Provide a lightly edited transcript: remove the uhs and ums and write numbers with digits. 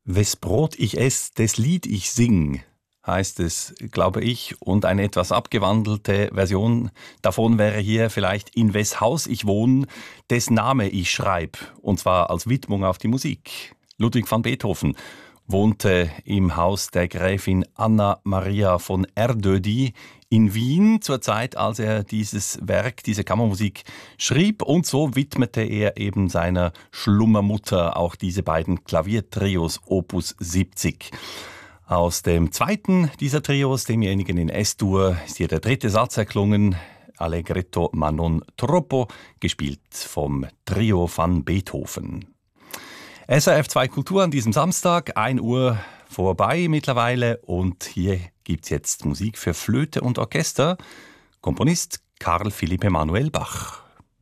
Wes Brot ich ess, des Lied ich sing, heißt es, glaube ich. Und eine etwas abgewandelte Version davon wäre hier vielleicht in wes Haus ich wohne, des Name ich schreib. Und zwar als Widmung auf die Musik. Ludwig van Beethoven wohnte im Haus der Gräfin Anna Maria von Erdödy in Wien zur Zeit, als er dieses Werk, diese Kammermusik schrieb. Und so widmete er eben seiner Schlummermutter auch diese beiden Klaviertrios Opus 70. Aus dem zweiten dieser Trios, demjenigen in S-Dur, ist hier der dritte Satz erklungen. Allegretto ma non troppo, gespielt vom Trio van Beethoven. SRF 2 Kultur an diesem Samstag, 1 Uhr vorbei mittlerweile, und hier gibt's jetzt Musik für Flöte und Orchester. Komponist Carl Philipp Emanuel Bach.